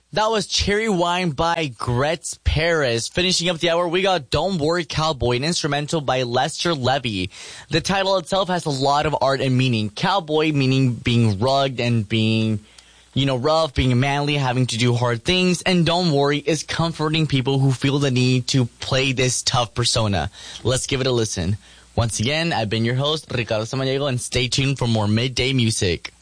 That was Cherry Wine by Gretz Paris. Finishing up the hour, we got Don't Worry Cowboy, an instrumental by Lester Levy. The title itself has a lot of art and meaning. Cowboy meaning being rugged and being, rough, being manly, having to do hard things. And Don't Worry is comforting people who feel the need to play this tough persona. Let's give it a listen. Once again, I've been your host, Ricardo Samaniego, and stay tuned for more midday music.